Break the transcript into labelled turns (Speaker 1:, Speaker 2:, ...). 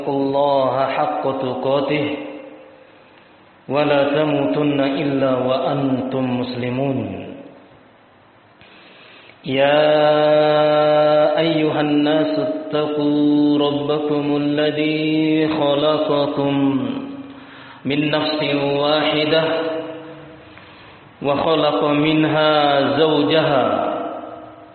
Speaker 1: الله حق تقاته ولا تموتن إلا وأنتم مسلمون يا أيها الناس اتقوا ربكم الذي خلقكم من نفس واحدة وخلق منها زوجها